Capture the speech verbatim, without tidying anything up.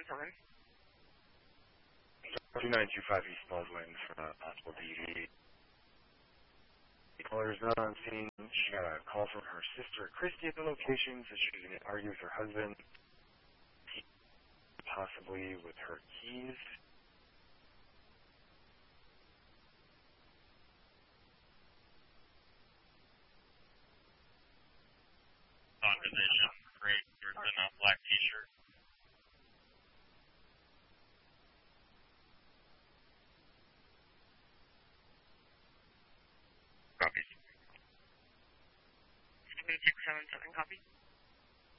seven seven. two nine two five East Baldwin for a possible D V. The caller is not on scene. She got a call from her sister, Christy, at the location, so she's going to argue with her husband, possibly with her keys. On position, great. There's a uh, black t-shirt. six seven seven, copy.